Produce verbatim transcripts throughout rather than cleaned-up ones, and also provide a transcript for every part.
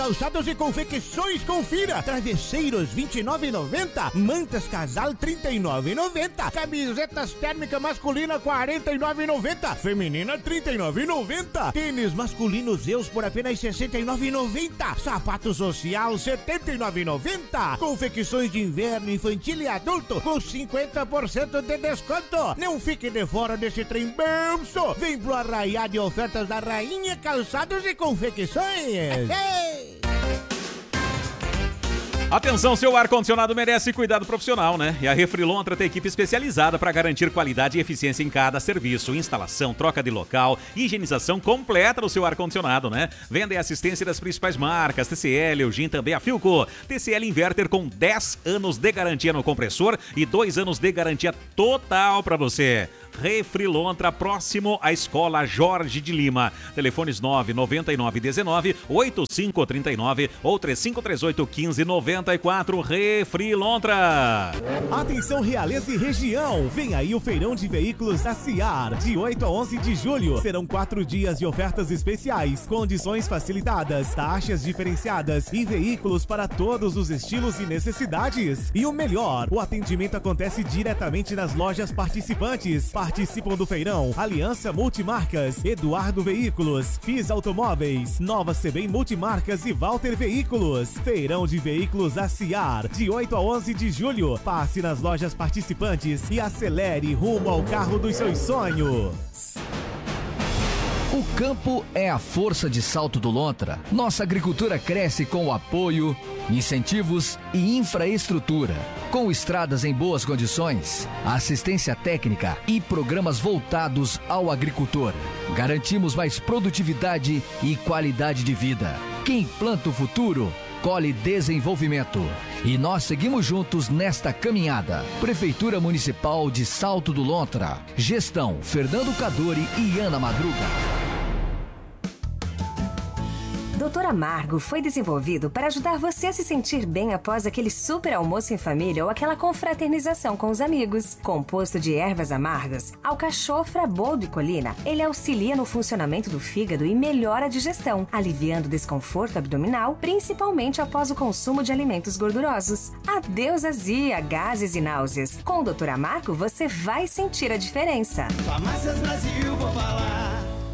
Calçados e confecções, confira. Travesseiros vinte e nove reais e noventa centavos. Mantas casal trinta e nove reais e noventa centavos. Camisetas térmica masculina quarenta e nove reais e noventa centavos. Feminina trinta e nove reais e noventa centavos. Tênis masculino Zeus por apenas sessenta e nove reais e noventa centavos. Sapato social setenta e nove reais e noventa centavos. Confecções de inverno infantil e adulto com cinquenta por cento de desconto. Não fique de fora desse trem bolso. Vem pro arraiá de ofertas da Rainha Calçados e Confecções. Atenção, seu ar-condicionado merece cuidado profissional, né? E a Refrilontra tem equipe especializada para garantir qualidade e eficiência em cada serviço, instalação, troca de local, higienização completa do seu ar-condicionado, né? Venda e assistência das principais marcas, T C L, Eugin, também a Philco. T C L Inverter com dez anos de garantia no compressor e dois anos de garantia total para você. Refrilontra, próximo à Escola Jorge de Lima. Telefones nove nove nove um nove oito cinco três nove ou três cinco três oito um cinco nove quatro. Refrilontra. Atenção, Realeza e região. Vem aí o feirão de veículos da Ciar. De oito a onze de julho. Serão quatro dias de ofertas especiais, condições facilitadas, taxas diferenciadas e veículos para todos os estilos e necessidades. E o melhor, o atendimento acontece diretamente nas lojas participantes. Participam do feirão Aliança Multimarcas, Eduardo Veículos, Fiz Automóveis, Nova Sebem Multimarcas e Walter Veículos. Feirão de veículos A Ciar, de oito a onze de julho. Passe nas lojas participantes e acelere rumo ao carro dos seus sonhos. O campo é a força de Salto do Lontra. Nossa agricultura cresce com o apoio, incentivos e infraestrutura. Com estradas em boas condições, assistência técnica e programas voltados ao agricultor. Garantimos mais produtividade e qualidade de vida. Quem planta o futuro, colhe desenvolvimento. E nós seguimos juntos nesta caminhada. Prefeitura Municipal de Salto do Lontra. Gestão Fernando Cadori e Ana Madruga. Doutor Amargo foi desenvolvido para ajudar você a se sentir bem após aquele super almoço em família ou aquela confraternização com os amigos. Composto de ervas amargas, alcachofra, boldo e colina, ele auxilia no funcionamento do fígado e melhora a digestão, aliviando o desconforto abdominal, principalmente após o consumo de alimentos gordurosos. Adeus azia, gases e náuseas. Com o doutor Amargo você vai sentir a diferença. Farmácias Brasil, vou falar.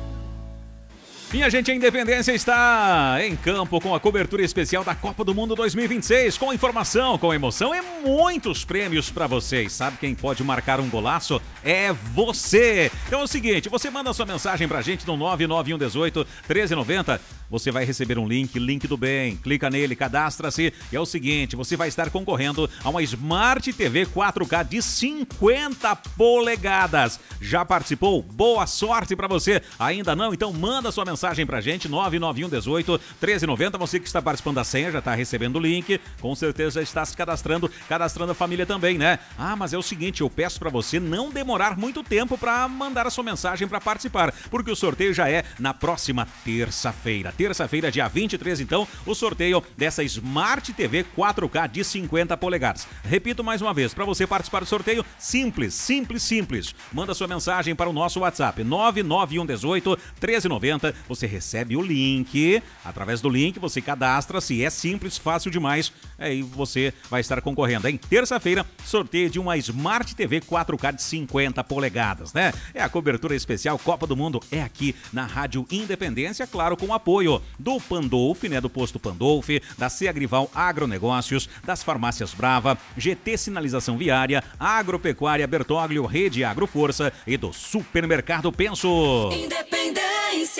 Minha gente, a Independência está em campo com a cobertura especial da Copa do Mundo dois mil e vinte e seis, com informação, com emoção e muitos prêmios para vocês. Sabe quem pode marcar um golaço? É você! Então é o seguinte, você manda sua mensagem pra gente no nove nove um um oito um três nove zero. Você vai receber um link, link do bem. Clica nele, cadastra-se. E é o seguinte, você vai estar concorrendo a uma Smart T V quatro K de cinquenta polegadas. Já participou? Boa sorte para você. Ainda não? Então manda sua mensagem pra gente, nove nove um um oito um três nove zero. Você que está participando da senha já está recebendo o link. Com certeza já está se cadastrando, cadastrando a família também, né? Ah, mas é o seguinte, eu peço para você não demorar muito tempo para mandar a sua mensagem para participar, porque o sorteio já é na próxima terça-feira. Terça-feira, dia vinte e três, então, o sorteio dessa Smart T V quatro K de cinquenta polegadas. Repito mais uma vez, para você participar do sorteio, simples, simples, simples. Manda sua mensagem para o nosso WhatsApp, nove nove um um oito um três nove zero. Você recebe o link, através do link você cadastra-se, é simples, fácil demais. Aí você vai estar concorrendo, hein? Terça-feira, sorteio de uma Smart T V quatro K de cinquenta polegadas, né? É a cobertura especial Copa do Mundo, é aqui na Rádio Independência, claro, com apoio do Pandolf, né, do posto Pandolf, da Seagrival Agronegócios, das farmácias Brava, G T Sinalização Viária, Agropecuária Bertoglio, Rede Agroforça e do Supermercado Penso. Independência.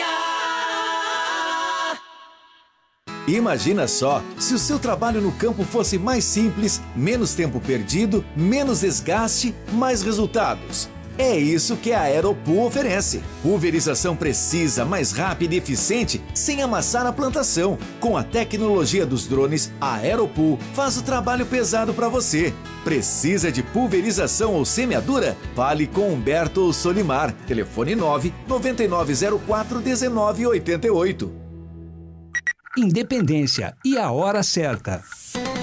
Imagina só, se o seu trabalho no campo fosse mais simples, menos tempo perdido, menos desgaste, mais resultados. É isso que a Aeropool oferece. Pulverização precisa, mais rápida e eficiente, sem amassar a plantação. Com a tecnologia dos drones, a Aeropool faz o trabalho pesado para você. Precisa de pulverização ou semeadura? Fale com Humberto ou Solimar. Telefone nove nove nove zero quatro um nove oito oito. Independência e a hora certa.